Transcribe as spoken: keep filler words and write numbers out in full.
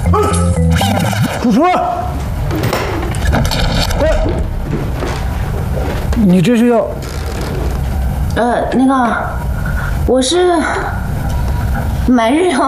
住手！哎，你这是要？ 呃，那个，我是买日用